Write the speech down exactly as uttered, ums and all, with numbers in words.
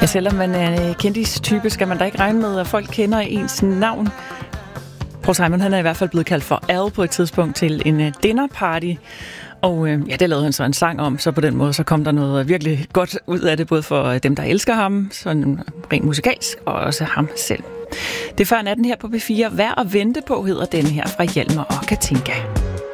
Ja, selvom man er en kendistype, skal man da ikke regne med, at folk kender ens navn. Paul Simon, han er i hvert fald blevet kaldt for Al på et tidspunkt til en dinnerparty. Og øh, ja, det lavede han så en sang om, så på den måde så kom der noget virkelig godt ud af det, både for dem, der elsker ham, sådan rent musikalsk, og også ham selv. Det er før natten her på P fire. Værd at vente på hedder den her fra Hjalmar og Katinka.